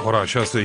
Ora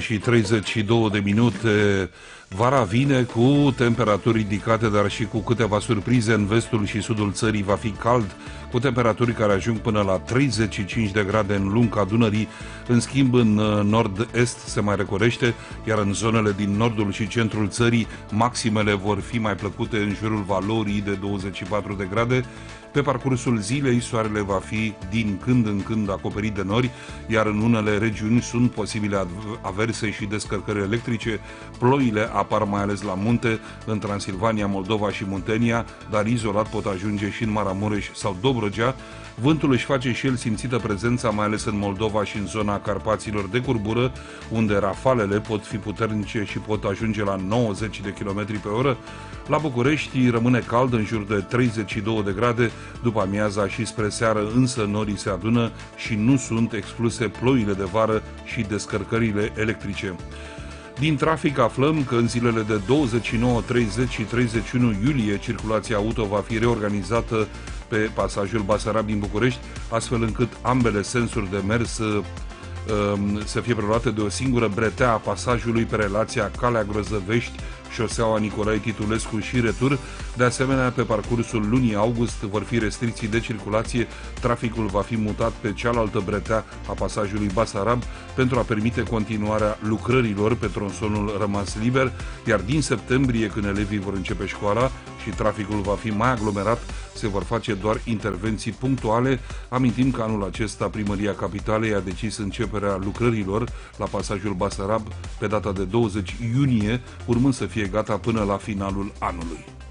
6:32. Vara vine cu temperaturi ridicate, dar și cu câteva surprize. În vestul și sudul țării va fi cald, cu temperaturi care ajung până la 35 de grade în lunga Dunării. În schimb, în nord-est se mai recorește, iar în zonele din nordul și centrul țării, maximele vor fi mai plăcute în jurul valorii de 24 de grade. Pe parcursul zilei, soarele va fi din când în când acoperit de nori, iar în unele regiuni sunt posibile averse și descărcări electrice. Ploile apar mai ales la munte, în Transilvania, Moldova și Muntenia, dar izolat pot ajunge și în Maramureș sau Dobrogea. Vântul își face și el simțită prezența, mai ales în Moldova și în zona Carpaților de curbură, unde rafalele pot fi puternice și pot ajunge la 90 de km pe oră. La București rămâne cald, în jur de 32 de grade, după amiaza și spre seară însă norii se adună și nu sunt excluse ploile de vară și descărcările electrice. Din trafic aflăm că în zilele de 29, 30 și 31 iulie circulația auto va fi reorganizată pe pasajul Basarab din București, astfel încât ambele sensuri de mers să fie preluate de o singură bretea a pasajului pe relația Calea Grozăvești, șoseaua Nicolae Titulescu și retur. De asemenea, pe parcursul lunii august vor fi restricții de circulație, traficul va fi mutat pe cealaltă bretea a pasajului Basarab pentru a permite continuarea lucrărilor pe tronsonul rămas liber, iar din septembrie, când elevii vor începe școala și traficul va fi mai aglomerat, se vor face doar intervenții punctuale. Amintim că anul acesta Primăria Capitalei a decis începerea lucrărilor la pasajul Basarab pe data de 20 iunie, urmând să fie gata până la finalul anului.